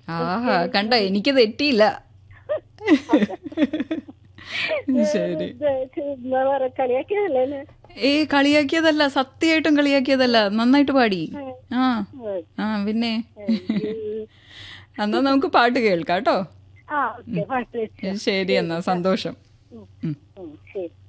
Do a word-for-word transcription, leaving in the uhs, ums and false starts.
ആഹാ കണ്ടോ, എനിക്ക് തെറ്റിയില്ല. ശരി. എന്താ പറയാ, കളിയാക്കിയതല്ലേ? ഏ കളിയാക്കിയതല്ല, സത്യമായിട്ടും കളിയാക്കിയതല്ല. നന്നായിട്ട് പാടി. ആ ആ പിന്നെ എന്നാ നമുക്ക് പാട്ട് കേൾക്കാം കേട്ടോ. ആ ഓക്കെ, പാട്ട് വെച്ചോ. ശരി എന്നാ, സന്തോഷം. ഉം, ഉം, ശരി.